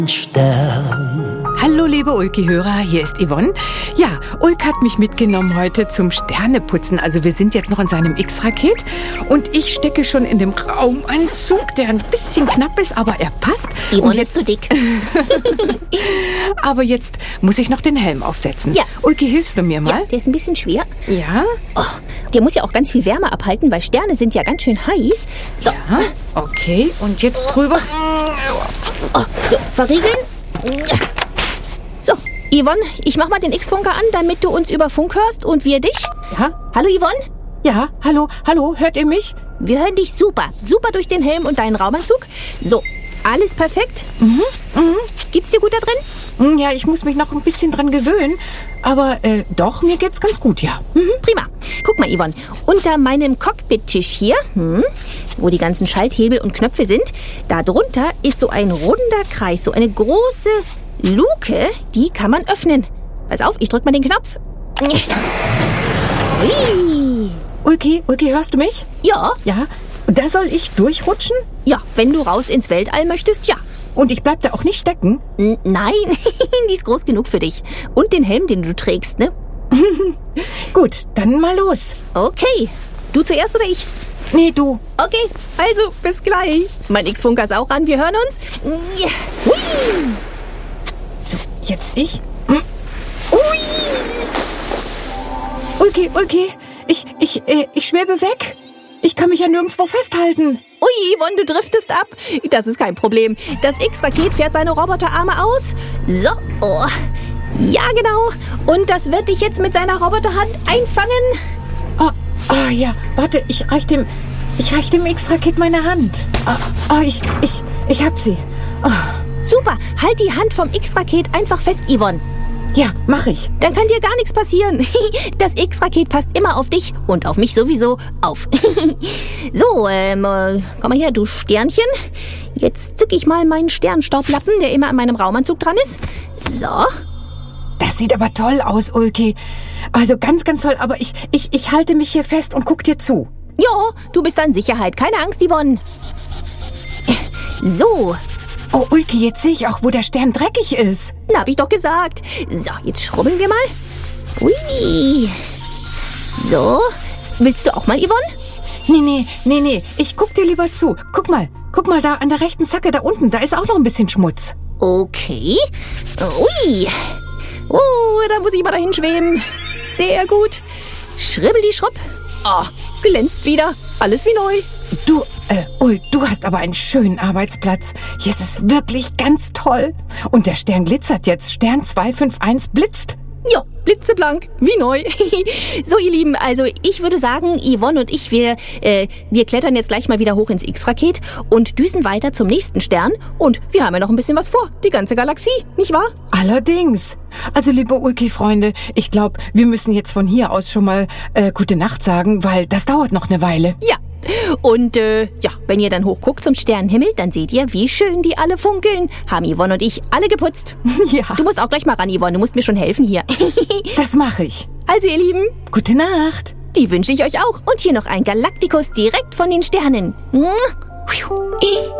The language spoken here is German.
Stern. Hallo liebe Ulki-Hörer, hier ist Yvonne. Ja, Ulk hat mich mitgenommen heute zum Sterneputzen. Also wir sind jetzt noch in seinem X-Raket und ich stecke schon in dem Raumanzug, der ein bisschen knapp ist, aber er passt. Yvonne ist zu dick. Aber jetzt muss ich noch den Helm aufsetzen. Ja. Ulki, hilfst du mir mal? Ja, der ist ein bisschen schwer. Ja? Oh, der muss ja auch ganz viel Wärme abhalten, weil Sterne sind ja ganz schön heiß. So, Ja, okay. Und jetzt drüber. so verriegeln. So, Yvonne, ich mach mal den X-Funker an, damit du uns über Funk hörst und wir dich. Ja? Hallo Yvonne, Ja, hallo, hört ihr mich? wir hören dich super. Super durch den Helm und deinen Raumanzug. So, alles perfekt? Geht's dir gut da drin? Ja, ich muss mich noch ein bisschen dran gewöhnen, aber doch, mir geht's ganz gut, ja. Prima. Guck mal, Yvonne, unter meinem Cockpit-Tisch hier, wo die ganzen Schalthebel und Knöpfe sind, da drunter ist so ein runder Kreis, so eine große Luke, die kann man öffnen. Pass auf, ich drück mal den Knopf. Hui. Ulki, hörst du mich? Ja, Ja. Und da soll ich durchrutschen? ja, wenn du raus ins Weltall möchtest, ja. Und ich bleib da auch nicht stecken? Nein, die ist groß genug für dich. Und den Helm, den du trägst, ne? Gut, dann mal los. Okay. Du zuerst oder ich? Nee, du. Okay, also bis gleich. Mein X-Funker ist auch an, wir hören uns. Ja. Hui. So, jetzt ich. Ui! Ulki, ich schwebe weg. Ich kann mich ja nirgendwo festhalten. Ui, Yvonne, du driftest ab. Das ist kein Problem. Das X-Raket fährt seine Roboterarme aus. So, oh. Ja, genau. Und das wird dich jetzt mit seiner Roboterhand einfangen. Oh, ja, warte, ich reich dem X-Raket meine Hand. Ich hab sie. Super, halt die Hand vom X-Raket einfach fest, Yvonne. Ja, mach ich. Dann kann dir gar nichts passieren. Das X-Raket passt immer auf dich und auf mich sowieso auf. So, komm mal her, du Sternchen. Jetzt zücke ich mal meinen Sternstaublappen, der immer an meinem Raumanzug dran ist. So. Das sieht aber toll aus, Ulki. Also ganz, ganz toll. Aber ich halte mich hier fest und guck dir zu. Ja, du bist in Sicherheit. Keine Angst, Yvonne. So, Oh, Ulki, jetzt sehe ich auch, wo der Stern dreckig ist. na, hab ich doch gesagt. So, jetzt schrubbeln wir mal. Ui. So. Willst du auch mal, Yvonne? Nee. Ich guck dir lieber zu. Guck mal da an der rechten Zacke da unten. Da ist auch noch ein bisschen Schmutz. Okay. Ui. Oh, da muss ich mal dahin schweben. Sehr gut. Schribbel die Schrubb. Oh, glänzt wieder. Alles wie neu. Du, Ulk, du hast aber einen schönen Arbeitsplatz. Hier ist es wirklich ganz toll. Und der Stern glitzert jetzt. Stern 251 blitzt. Ja, blitzeblank, wie neu. So, ihr Lieben, also ich würde sagen, Yvonne und ich, wir klettern jetzt gleich mal wieder hoch ins X-Raket und düsen weiter zum nächsten Stern. Und wir haben ja noch ein bisschen was vor. Die ganze Galaxie, nicht wahr? Allerdings. Also, liebe Ulki-Freunde, ich glaube, wir müssen jetzt von hier aus schon mal gute Nacht sagen, weil das dauert noch eine Weile. Ja. Und ja, wenn ihr dann hochguckt zum Sternenhimmel, dann seht ihr, wie schön die alle funkeln. Haben Yvonne und ich alle geputzt. Ja, Du musst auch gleich mal ran, Yvonne. Du musst mir schon helfen hier. das mache ich. Also, ihr Lieben, Gute Nacht. die wünsche ich euch auch. Und hier noch ein Galaktikus direkt von den Sternen.